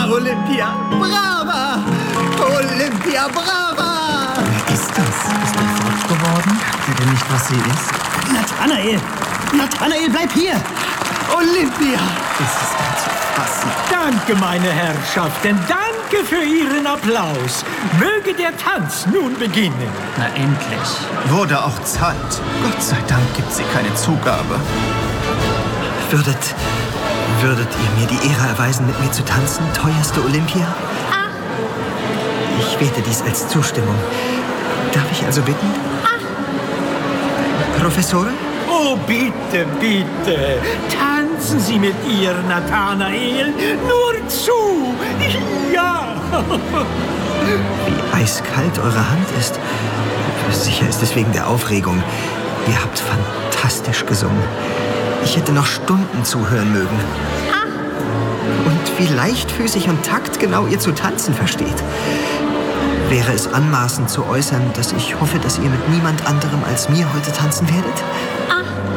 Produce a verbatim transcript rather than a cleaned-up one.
Olympia, brava! Olympia, brava! Wer ist das? Ist er verrückt geworden? Sagt er denn nicht, was sie ist? Nathanael! Nathanael, bleib hier! Olympia! Das ist ganz zu fassen. Danke, meine Herrschaften, danke für Ihren Applaus. Möge der Tanz nun beginnen. Na endlich. Wurde auch Zeit. Gott sei Dank gibt sie keine Zugabe. Würdet, würdet ihr mir die Ehre erweisen, mit mir zu tanzen, teuerste Olympia? Ah. Ich werte dies als Zustimmung. Darf ich also bitten? Ah. Professorin? Oh, bitte, bitte. Tanzen Sie mit ihr, Nathanael. Nur zu. Ja. Wie eiskalt eure Hand ist. Sicher ist es wegen der Aufregung. Ihr habt fantastisch gesungen. Ich hätte noch Stunden zuhören mögen. Ah. Und wie leichtfüßig und taktgenau ihr zu tanzen versteht. Wäre es anmaßend zu äußern, dass ich hoffe, dass ihr mit niemand anderem als mir heute tanzen werdet? Ah.